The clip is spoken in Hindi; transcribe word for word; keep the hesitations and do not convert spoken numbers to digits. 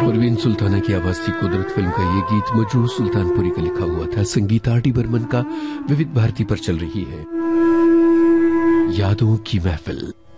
परवीन सुल्ताना की आवाज थी कुदरत फिल्म का ये गीत मजरूह सुल्तानपुरी का लिखा हुआ था। संगीत आर डी बर्मन का विविध भारती पर चल रही है यादों की महफिल।